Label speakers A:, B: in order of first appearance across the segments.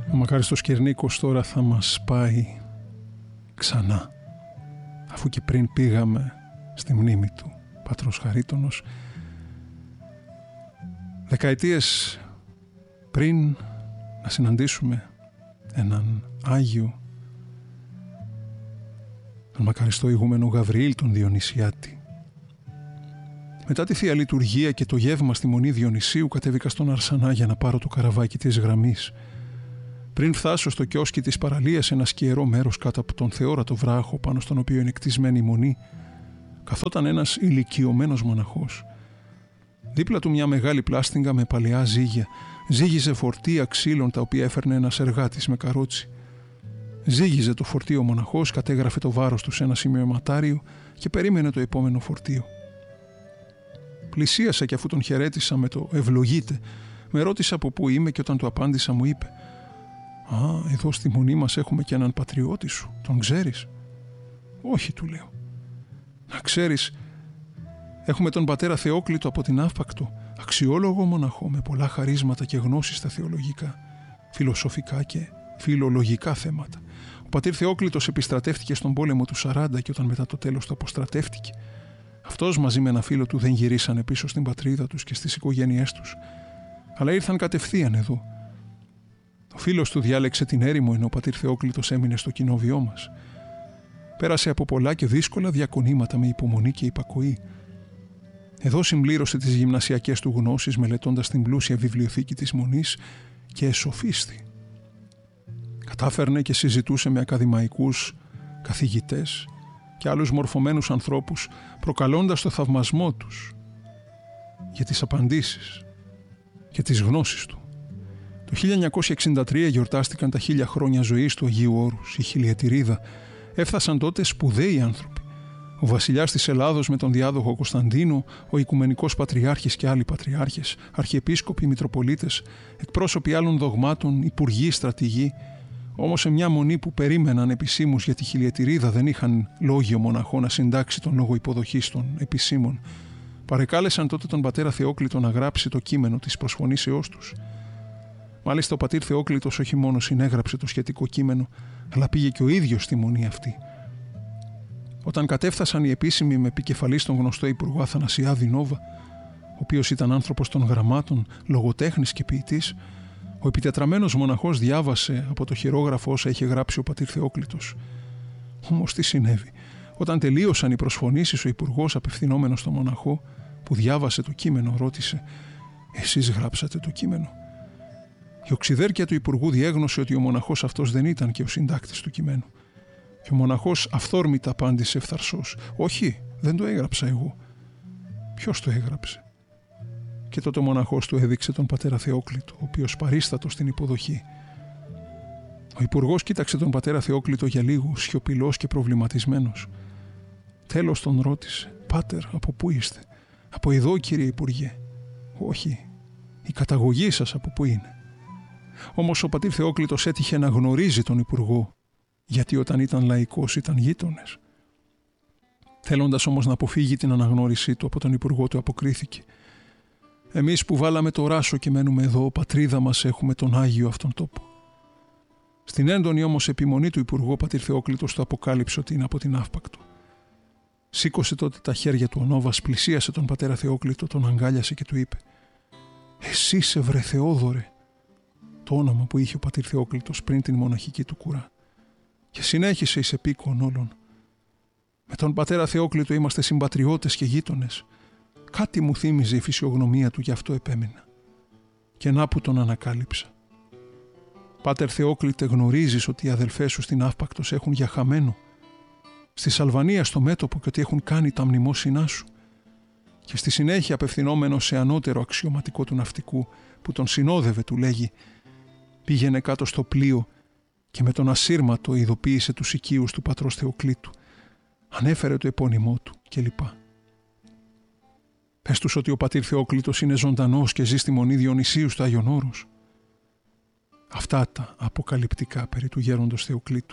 A: Ο μακάριστος Κυρνίκος τώρα θα μας πάει ξανά, αφού και πριν πήγαμε στη μνήμη του Πατρός Χαρίτονος δεκαετίες πριν να συναντήσουμε έναν Άγιο, τον μακαριστό ηγούμενο Γαβριήλ τον Διονυσιάτη. Μετά τη Θεία Λειτουργία και το γεύμα στη Μονή Διονυσίου κατέβηκα στον Αρσανά για να πάρω το καραβάκι της γραμμής. Πριν φτάσω στο κιόσκι της παραλίας, σε ένα σκιερό μέρος κάτω από τον θεόρατο βράχο πάνω στον οποίο είναι κτισμένη η Μονή, καθόταν ένας ηλικιωμένος μοναχός. Δίπλα του μια μεγάλη πλάστιγγα με παλαιά ζύγια. Ζύγιζε φορτία ξύλων τα οποία έφερνε ένας εργάτης με καρότσι. Ζύγιζε το φορτίο ο μοναχός, κατέγραφε το βάρος του σε ένα σημειωματάριο και περίμενε το επόμενο φορτίο. Πλησίασα και αφού τον χαιρέτησα με το «ευλογείτε», με ρώτησε από πού είμαι και όταν του απάντησα μου είπε «Α, εδώ στη Μονή μας έχουμε και έναν πατριώτη σου, τον ξέρεις?» «Όχι», του λέω. «Να ξέρεις, έχουμε τον πατέρα Θεόκλητο από την Αύπακτο, αξιόλογο μοναχό με πολλά χαρίσματα και γνώσεις στα θεολογικά, φιλοσοφικά και φιλολογικά θέματα. Ο πατήρ Θεόκλητος επιστρατεύτηκε στον πόλεμο του 40 και όταν μετά το τέλος του αποστρατεύτηκε. Αυτός μαζί με ένα φίλο του δεν γυρίσανε πίσω στην πατρίδα τους και στις οικογένειές τους, αλλά ήρθαν κατευθείαν εδώ. Ο φίλος του διάλεξε την έρημο ενώ ο πατήρ Θεόκλητος έμεινε στο κοινόβιό μας. Πέρασε από πολλά και δύσκολα διακονήματα με υπομονή και υπακοή. Εδώ συμπλήρωσε τις γυμνασιακές του γνώσεις μελετώντας την πλούσια βιβλιοθήκη της Μονής και εσοφίστη. Κατάφερνε και συζητούσε με ακαδημαϊκούς, καθηγητές και άλλους μορφωμένους ανθρώπους, προκαλώντας το θαυμασμό τους για τις απαντήσεις και τις γνώσεις του. Το 1963 γιορτάστηκαν τα 1000 χρόνια ζωής του Αγίου Όρους, η χιλιετηρίδα. Έφτασαν τότε σπουδαίοι άνθρωποι. Ο βασιλιάς της Ελλάδος με τον διάδοχο Κωνσταντίνο, ο Οικουμενικός Πατριάρχης και άλλοι πατριάρχες, αρχιεπίσκοποι, μητροπολίτες, εκπρόσωποι άλλων δογμάτων, υπουργοί, στρατηγοί. Όμως σε μια μονή που περίμεναν επισήμους για τη χιλιετηρίδα δεν είχαν λόγιο μοναχό να συντάξει τον λόγο υποδοχής των επισήμων. Παρεκάλεσαν τότε τον πατέρα Θεόκλητο να γράψει το κείμενο της προσφωνήσεώς τους. Μάλιστα ο πατήρ Θεόκλητος όχι μόνο συνέγραψε το σχετικό κείμενο, αλλά πήγε και ο ίδιος στη μονή αυτή. Όταν κατέφθασαν οι επίσημοι με επικεφαλή στον γνωστό υπουργό Αθανασιάδη Νόβα, ο οποίος ήταν άνθρωπος των γραμμάτων, λογοτέχνης και ποιητής, ο επιτετραμένος μοναχός διάβασε από το χειρόγραφο όσα είχε γράψει ο πατήρ Θεόκλητος. Όμως τι συνέβη? Όταν τελείωσαν οι προσφωνήσεις, ο υπουργός, απευθυνόμενος στον μοναχό που διάβασε το κείμενο, ρώτησε «Εσείς γράψατε το κείμενο?» Η οξυδέρκεια του υπουργού διέγνωσε ότι ο μοναχός αυτός δεν ήταν και ο συντάκτης του κειμένου. Και ο μοναχός αυθόρμητα απάντησε ευθαρσώς «Όχι, δεν το έγραψα εγώ». «Ποιος το έγραψε?» Και τότε ο μοναχός του έδειξε τον πατέρα Θεόκλητο, ο οποίος παρίστατο στην υποδοχή. Ο υπουργός κοίταξε τον πατέρα Θεόκλητο για λίγο, σιωπηλός και προβληματισμένος. Τέλος τον ρώτησε «Πάτερ, από πού είστε?» «Από εδώ, κύριε Υπουργέ». «Όχι, η καταγωγή σας από πού είναι?» Όμως ο πατήρ Θεόκλητος έτυχε να γνωρίζει τον υπουργό, γιατί όταν ήταν λαϊκός ήταν γείτονες. Θέλοντας όμως να αποφύγει την αναγνώρισή του από τον υπουργό, του αποκρίθηκε «Εμείς που βάλαμε το ράσο και μένουμε εδώ, πατρίδα μας, έχουμε τον Άγιο αυτόν τόπο». Στην έντονη όμως επιμονή του υπουργού, ο πατήρ Θεόκλητος του αποκάλυψε ότι είναι από την Αύπακτο. Σήκωσε τότε τα χέρια του ο Νόβας, πλησίασε τον πατέρα Θεόκλητο, τον αγκάλιασε και του είπε «Εσύ είσαι, βρε Θεόδωρε», το όνομα που είχε ο πατήρ Θεόκλητος πριν την μοναχική του κουρά. Και συνέχισε εις επίκον όλων «Με τον πατέρα Θεόκλητο είμαστε συμπατριώτες και γείτονες. Κάτι μου θύμιζε η φυσιογνωμία του, γι' αυτό επέμενα. Και να που τον ανακάλυψα. Πάτερ Θεόκλητε, γνωρίζεις ότι οι αδελφές σου στην Αύπακτος έχουν για χαμένο, στη Σαλβανία στο μέτωπο, και ότι έχουν κάνει τα μνημόσυνά σου». Και στη συνέχεια, απευθυνόμενο σε ανώτερο αξιωματικό του ναυτικού που τον συνόδευε, του λέγει «Πήγαινε κάτω στο πλοίο και με τον ασύρματο ειδοποίησε τους οικείους του πατρός Θεοκλήτου. Ανέφερε το επώνυμό του κλπ. Πες τους ότι ο πατήρ Θεόκλητος είναι ζωντανός και ζει στη Μονή Διονυσίου στο Άγιον Όρος». Αυτά τα αποκαλυπτικά περί του γέροντος Θεοκλήτου.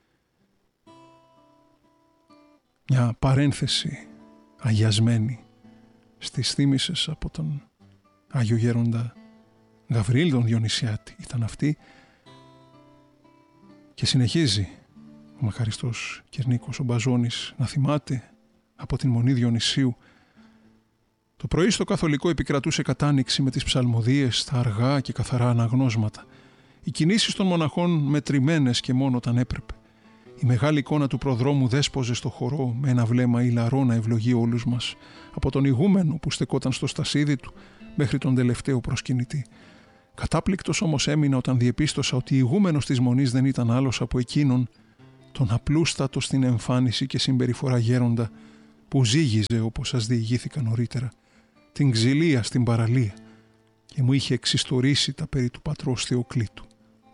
A: Μια παρένθεση αγιασμένη στις θύμησες από τον Άγιο Γέροντα Γαβριήλ τον Διονυσιάτη ήταν αυτή, Και συνεχίζει ο μακαριστός Κυρνίκος ο Μπαζώνης να θυμάται από την Μονή Διονυσίου. Το πρωί στο καθολικό επικρατούσε κατάνοιξη με τις ψαλμοδίες, τα αργά και καθαρά αναγνώσματα. Οι κινήσεις των μοναχών μετρημένες και μόνο όταν έπρεπε. Η μεγάλη εικόνα του προδρόμου δέσποζε στο χορό με ένα βλέμμα ηλαρό να ευλογεί όλους μας, από τον ηγούμενο που στεκόταν στο στασίδι του μέχρι τον τελευταίο προσκυνητή. Κατάπληκτος όμως έμεινα όταν διεπίστωσα ότι ηγούμενος της Μονής δεν ήταν άλλος από εκείνον, τον απλούστατο στην εμφάνιση και συμπεριφορά γέροντα που ζήγιζε, όπως σας διηγήθηκα νωρίτερα, την ξυλία στην παραλία και μου είχε εξιστορήσει τα περί του πατρός Θεοκλήτου.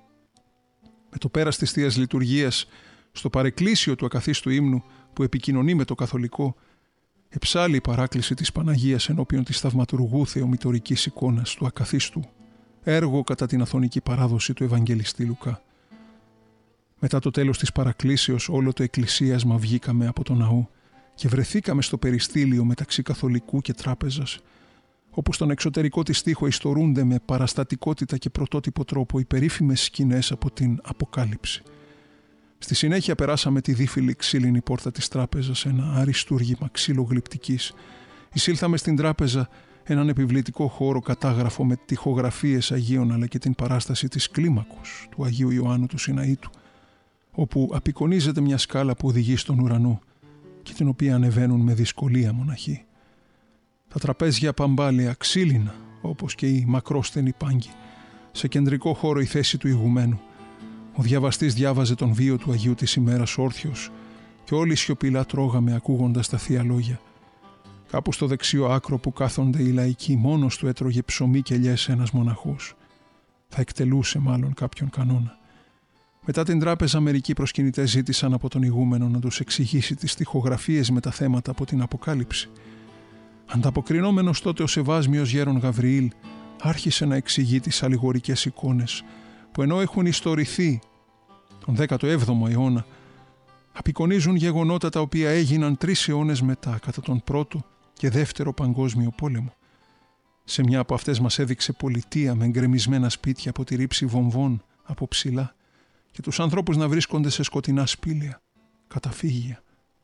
A: Με το πέρας της Θείας Λειτουργίας, στο παρεκκλήσιο του ακαθίστου ύμνου που επικοινωνεί με το καθολικό, εψάλλει η παράκληση της Παναγίας ενώπιον της θαυματουργού θεομητορικής εικόνας του ακαθίστου, έργο κατά την αθωνική παράδοση του Ευαγγελιστή Λουκά. Μετά το τέλος της παρακλήσεως όλο το εκκλησίασμα βγήκαμε από το ναό και βρεθήκαμε στο περιστήλιο μεταξύ καθολικού και τράπεζας, όπου στον εξωτερικό της τοίχο ιστορούνται με παραστατικότητα και πρωτότυπο τρόπο οι περίφημες σκηνές από την Αποκάλυψη. Στη συνέχεια περάσαμε τη δίφυλη ξύλινη πόρτα της τράπεζας, ένα αριστούργημα ξυλογλυπτικής. Εισήλθαμε στην τράπεζα, έναν επιβλητικό χώρο κατάγραφο με τοιχογραφίες Αγίων αλλά και την παράσταση της κλίμακος του Αγίου Ιωάννου του Σιναήτου, όπου απεικονίζεται μια σκάλα που οδηγεί στον ουρανό και την οποία ανεβαίνουν με δυσκολία μοναχοί. Τα τραπέζια παμπάλαια ξύλινα, όπως και οι μακρόστενοι πάγκοι. Σε κεντρικό χώρο η θέση του ηγουμένου. Ο διαβαστής διάβαζε τον βίο του Αγίου της ημέρας όρθιος και όλοι σιωπηλά τρώγαμε ακούγοντας τα θεία λόγια. Κάπου στο δεξιό άκρο που κάθονται οι λαϊκοί μόνος του έτρωγε ψωμί και ελιές ένας μοναχός. Θα εκτελούσε μάλλον κάποιον κανόνα. Μετά την τράπεζα μερικοί προσκυνητές ζήτησαν από τον ηγούμενο να τους εξηγήσει τις στιχογραφίες με τα θέματα από την Αποκάλυψη. Ανταποκρινόμενος τότε ο Σεβάσμιος Γέρον Γαβριήλ άρχισε να εξηγεί τις αλληγορικές εικόνες που ενώ έχουν ιστορηθεί τον 17ο αιώνα απεικονίζουν γεγονότα τα οποία έγιναν 3 αιώνες μετά κατά τον Πρώτο και Δεύτερο Παγκόσμιο Πόλεμο. Σε μια από αυτές μας έδειξε πολιτεία με γκρεμισμένα σπίτια από τη ρήψη βομβών από ψηλά και τους ανθρώπους να βρίσκονται σε σκοτεινά σπήλαια, καταφύγια.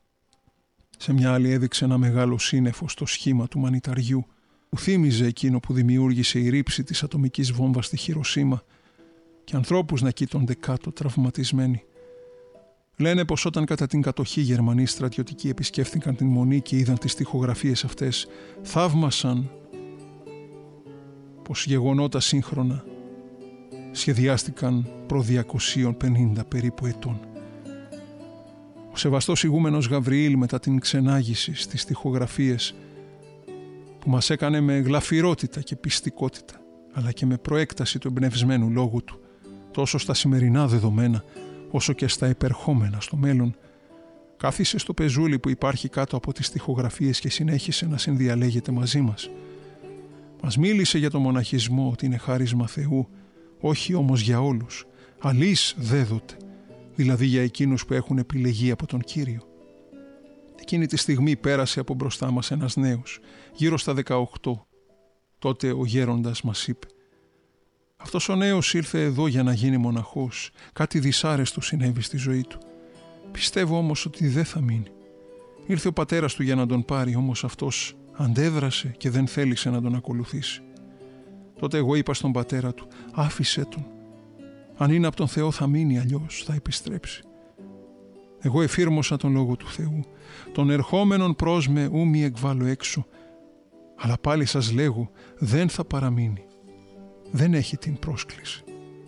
A: Σε μια άλλη έδειξε ένα μεγάλο σύννεφο στο σχήμα του μανιταριού που θύμιζε εκείνο που δημιούργησε η ρήψη της ατομικής βόμβας στη Χιροσίμα και ανθρώπους να κοίτονται κάτω τραυματισμένοι. Λένε πως όταν κατά την κατοχή Γερμανοί στρατιωτικοί επισκέφθηκαν την Μονή και είδαν τις τοιχογραφίες αυτές, θαύμασαν πως γεγονότα σύγχρονα σχεδιάστηκαν προ 250 περίπου ετών. Ο σεβαστός ηγούμενος Γαβριήλ μετά την ξενάγηση στις τοιχογραφίες που μας έκανε με γλαφυρότητα και πιστικότητα αλλά και με προέκταση του εμπνευσμένου λόγου του τόσο στα σημερινά δεδομένα όσο και στα επερχόμενα στο μέλλον, κάθισε στο πεζούλι που υπάρχει κάτω από τις τοιχογραφίες και συνέχισε να συνδιαλέγεται μαζί μας. Μας μίλησε για το μοναχισμό ότι είναι χάρισμα Θεού, όχι όμως για όλους, αλής δέδοτε, δηλαδή για εκείνους που έχουν επιλεγεί από τον Κύριο. Εκείνη τη στιγμή πέρασε από μπροστά μας ένας νέος, γύρω στα 18. Τότε ο γέροντας μας είπε: «Αυτός ο νέος ήρθε εδώ για να γίνει μοναχός. Κάτι δυσάρεστο συνέβη στη ζωή του. Πιστεύω όμως ότι δεν θα μείνει. Ήρθε ο πατέρας του για να τον πάρει, όμως αυτός αντέδρασε και δεν θέλησε να τον ακολουθήσει. Τότε εγώ είπα στον πατέρα του: άφησε τον. Αν είναι από τον Θεό θα μείνει, αλλιώς θα επιστρέψει. Εγώ εφήρμοσα τον λόγο του Θεού. Τον ερχόμενον προς με ου μη εκβάλλω έξω. Αλλά πάλι σας λέγω, δεν θα παραμείνει. Δεν έχει την πρόσκληση».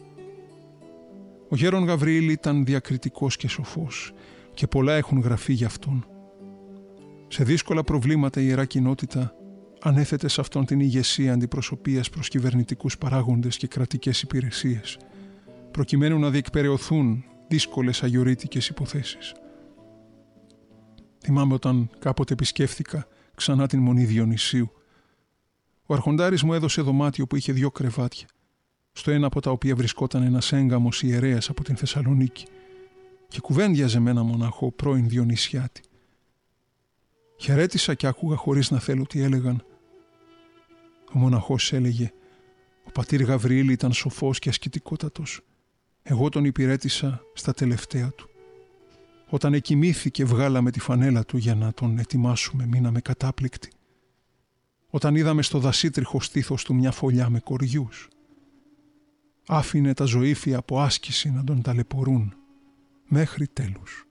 A: Ο γέρον Γαβριήλ ήταν διακριτικός και σοφός και πολλά έχουν γραφεί για αυτόν. Σε δύσκολα προβλήματα η Ιερά Κοινότητα ανέθετε σε αυτόν την ηγεσία αντιπροσωπείας προς κυβερνητικούς παράγοντες και κρατικές υπηρεσίες, προκειμένου να διεκπεραιωθούν δύσκολες αγιορείτικες υποθέσεις. Θυμάμαι όταν κάποτε επισκέφθηκα ξανά την Μονή Διονυσίου. Ο αρχοντάρης μου έδωσε δωμάτιο που είχε 2 κρεβάτια, στο ένα από τα οποία βρισκόταν ένας έγκαμος ιερέας από την Θεσσαλονίκη και κουβέντιαζε με ένα μοναχό πρώην Διονυσιάτη. Χαιρέτησα και άκουγα χωρίς να θέλω τι έλεγαν. Ο μοναχός έλεγε: «Ο πατήρ Γαβριήλ ήταν σοφός και ασκητικότατος. Εγώ τον υπηρέτησα στα τελευταία του. Όταν εκοιμήθηκε βγάλαμε τη φανέλα του για να τον ετοιμάσουμε, μείναμε κατάπληκτοι. Όταν είδαμε στο δασίτριχο στήθος του μια φωλιά με κοριούς. Άφηνε τα ζωήφια από άσκηση να τον ταλαιπωρούν μέχρι τέλους.